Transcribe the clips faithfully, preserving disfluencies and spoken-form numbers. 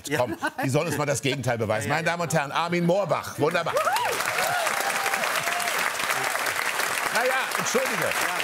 Ja. Komm, die sollen uns mal das Gegenteil beweisen. Ja, ja, Meine Damen und Herren, Armin Moorbach, wunderbar. Naja, entschuldige.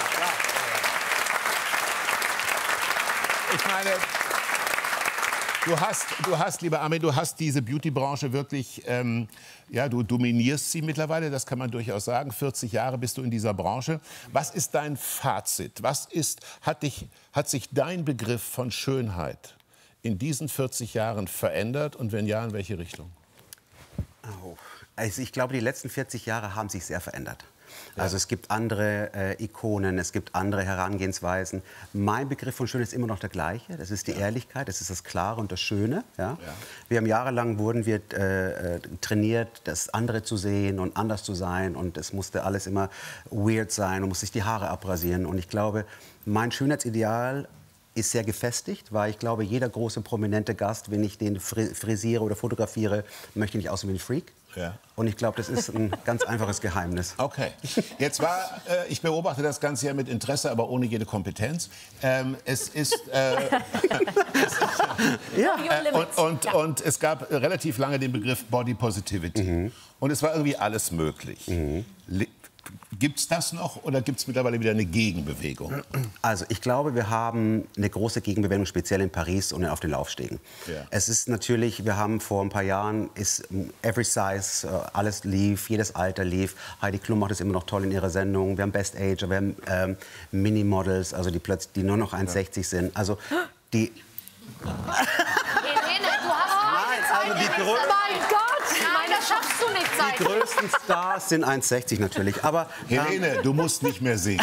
Ich meine, du hast, du hast, lieber Armin, du hast diese Beauty-Branche wirklich, ähm, ja, du dominierst sie mittlerweile, das kann man durchaus sagen. vierzig Jahre bist du in dieser Branche. Was ist dein Fazit? Was ist, hat, dich, hat sich dein Begriff von Schönheit in diesen vierzig Jahren verändert und wenn ja, in welche Richtung? Oh. Also ich glaube, die letzten vierzig Jahre haben sich sehr verändert. Ja. Also es gibt andere äh, Ikonen, es gibt andere Herangehensweisen. Mein Begriff von Schönheit ist immer noch der gleiche. Das ist die ja. Ehrlichkeit, das ist das Klare und das Schöne. Ja? Ja. Wir haben jahrelang wurden wir äh, trainiert, das andere zu sehen und anders zu sein. Und es musste alles immer weird sein und musste sich die Haare abrasieren. Und ich glaube, mein Schönheitsideal ist sehr gefestigt, weil ich glaube, jeder große prominente Gast, wenn ich den frisiere oder fotografiere, möchte nicht aussehen wie ein Freak. Ja. Und ich glaube, das ist ein ganz einfaches Geheimnis. Okay. Jetzt war, äh, ich beobachte das Ganze ja mit Interesse, aber ohne jede Kompetenz. Ähm, es ist, äh, es ist ja. äh, und, und, ja. und es gab relativ lange den Begriff Body Positivity. Mhm. Und es war irgendwie alles möglich. Mhm. Gibt es das noch oder gibt es mittlerweile wieder eine Gegenbewegung? Also ich glaube, wir haben eine große Gegenbewegung, speziell in Paris und auf den Laufstegen. Ja. Es ist natürlich, wir haben vor ein paar Jahren, ist every size, alles lief, jedes Alter lief. Heidi Klum macht es immer noch toll in ihrer Sendung. Wir haben Best Age, wir haben ähm, Mini-Models, also die, plötzlich, die nur noch eins Komma sechzig ja. sind. Also die... Helene, du hast Nein, also die Größe... Mein Gott! Nein, das schaffst du nicht. Die größten Stars sind eins Komma sechzig natürlich. Aber, Helene, ähm, du musst nicht mehr singen.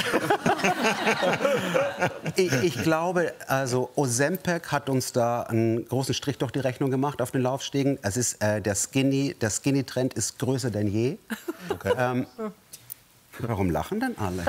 ich, ich glaube, also Ozempic hat uns da einen großen Strich durch die Rechnung gemacht auf den Laufstegen. Es ist, äh, der Skinny, der Skinny-Trend ist größer denn je. Okay. Ähm, Warum lachen denn alle?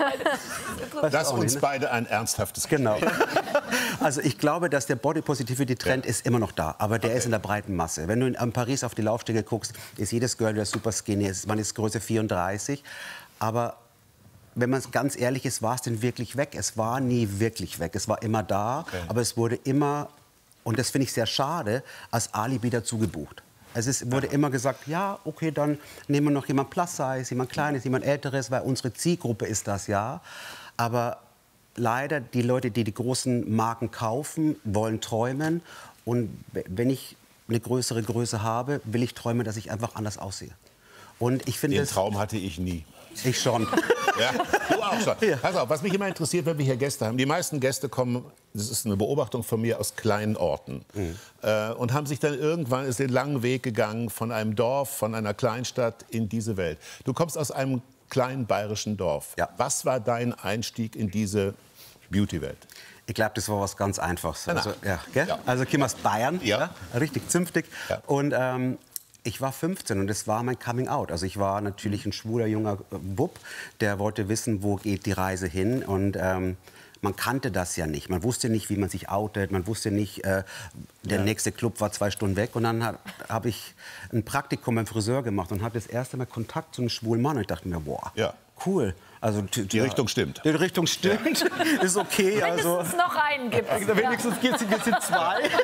Lass uns ne? beide ein ernsthaftes Genau. Also ich glaube, dass der Body Positivity Trend ja. ist immer noch da, aber der okay. ist in der breiten Masse. Wenn du in, in Paris auf die Laufstege guckst, ist jedes Girl wieder super skinny, man ist Größe vierunddreißig, aber wenn man ganz ehrlich ist, war es denn wirklich weg? Es war nie wirklich weg, es war immer da, okay. aber es wurde immer, und das finde ich sehr schade, als Alibi dazu gebucht. Es ist, wurde immer gesagt, ja, okay, dann nehmen wir noch jemand Plus Size, jemand Kleines, jemand Älteres, weil unsere Zielgruppe ist das, ja. Aber leider, die Leute, die die großen Marken kaufen, wollen träumen. Und wenn ich eine größere Größe habe, will ich träumen, dass ich einfach anders aussehe. Und ich finde, den Traum hatte ich nie. Ich schon. Ja, du auch schon. Ja. Pass auf, was mich immer interessiert, wenn wir hier Gäste haben. Die meisten Gäste kommen, das ist eine Beobachtung von mir, aus kleinen Orten. Mhm. Äh, und haben sich dann irgendwann, ist den langen Weg gegangen von einem Dorf, von einer Kleinstadt in diese Welt. Du kommst aus einem kleinen bayerischen Dorf. Ja. Was war dein Einstieg in diese Beauty-Welt? Ich glaube, das war was ganz Einfaches. Also, ja, gell? Ja. Also ich komme aus Bayern, ja. Ja, richtig zünftig. Ja. Und ähm, ich war fünfzehn und das war mein Coming Out. Also ich war natürlich ein schwuler junger Bub, der wollte wissen, wo geht die Reise hin. Und ähm, man kannte das ja nicht. Man wusste nicht, wie man sich outet. Man wusste nicht, äh, der ja. nächste Club war zwei Stunden weg. Und dann habe hab ich ein Praktikum beim Friseur gemacht und hatte das erste Mal Kontakt zu einem schwulen Mann. Und ich dachte mir, boah, ja. cool. Also, die ja, Richtung stimmt. Die Richtung stimmt, ja. ist okay. Wenn also, es noch einen gibt. Also, wenigstens gibt es jetzt zwei. Das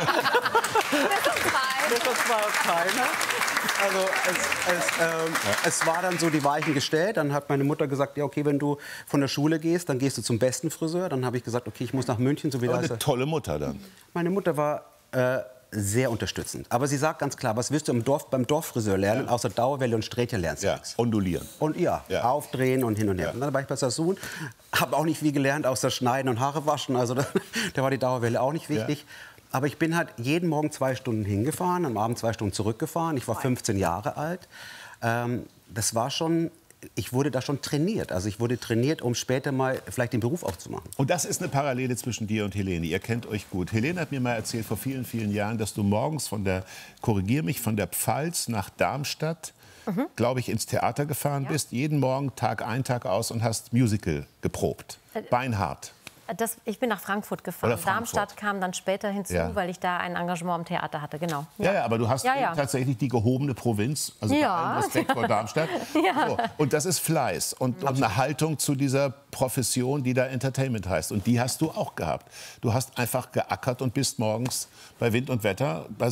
sind zwei. Das war keiner. Also es, es, ähm, ja. es war dann so die Weichen gestellt. Dann hat meine Mutter gesagt, ja okay, wenn du von der Schule gehst, dann gehst du zum besten Friseur. Dann habe ich gesagt, okay, ich muss nach München. So wie Aber das eine tolle Mutter dann. Meine Mutter war äh, sehr unterstützend. Aber sie sagt ganz klar, was willst du im Dorf, beim Dorffriseur lernen, ja. außer Dauerwelle und Strähche lernst du ja. nichts. Ondulieren. Und ja, ja, aufdrehen und hin und her. Ja. Und dann war ich bei Sassoon, habe auch nicht viel gelernt, außer Schneiden und Haare waschen. Also da, da war die Dauerwelle auch nicht wichtig. Ja. Aber ich bin halt jeden Morgen zwei Stunden hingefahren, am Abend zwei Stunden zurückgefahren. Ich war fünfzehn Jahre alt. Ähm, das war schon, ich wurde da schon trainiert. Also ich wurde trainiert, um später mal vielleicht den Beruf aufzumachen. Und das ist eine Parallele zwischen dir und Helene. Ihr kennt euch gut. Helene hat mir mal erzählt vor vielen, vielen Jahren, dass du morgens von der, korrigier mich, von der Pfalz nach Darmstadt, mhm. glaube ich, ins Theater gefahren ja. bist. Jeden Morgen, Tag ein, Tag aus und hast Musical geprobt. Äh, Beinhart. Das, ich bin nach Frankfurt gefahren. Frankfurt. Darmstadt kam dann später hinzu, ja. weil ich da ein Engagement im Theater hatte. Genau. Ja, ja, ja aber du hast ja, ja. tatsächlich die gehobene Provinz. Also ja. bei allem Respekt vor Darmstadt. Ja. So. Und das ist Fleiß und, und eine Haltung zu dieser Profession, die da Entertainment heißt. Und die hast du auch gehabt. Du hast einfach geackert und bist morgens bei Wind und Wetter bei